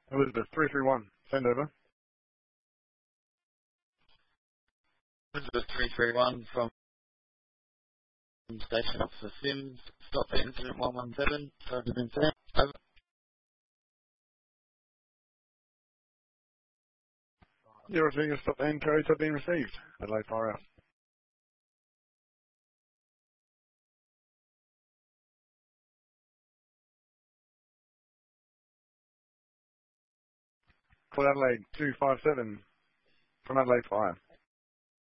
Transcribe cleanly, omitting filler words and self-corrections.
Elizabeth, 331. Send over. Elizabeth 331 from Station Officer Sims. Stop at incident 117. Sorry to been sent. Over. You're receiving a stop and codes have been received. Adelaide Fire out. Port Adelaide 257 from Adelaide Fire.